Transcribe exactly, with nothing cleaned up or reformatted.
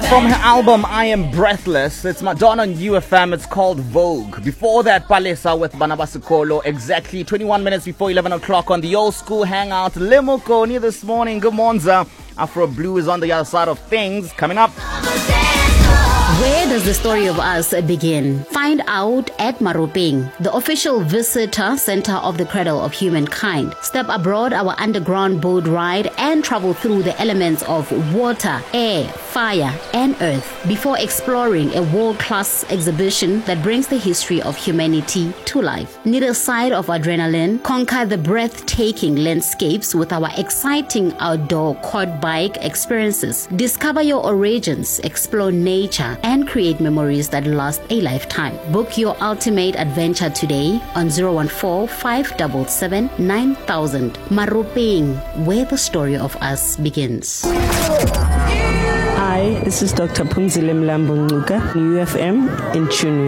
From her album I Am Breathless, it's Madonna on U F M, it's called Vogue. Before that, Palesa with Banabasikolo, exactly twenty-one minutes before eleven o'clock on the Old School Hangout. Limokoni this morning, good morning. Afro Blue is on the other side of things. Coming up. Where does the story of us begin? Find out at Maropeng, the official visitor center of the cradle of humankind. Step aboard our underground boat ride and travel through the elements of water, air, fire, and earth before exploring a world-class exhibition that brings the history of humanity to life. Need a side of adrenaline? Conquer the breathtaking landscapes with our exciting outdoor quad bike experiences. Discover your origins, explore nature, and create memories that last a lifetime. Book your ultimate adventure today on zero one four, five seven seven, nine thousand. Maropeng, where the story of us begins. Hi, this is Doctor Phumzile Mlambo Ngcuka, U F M in tune.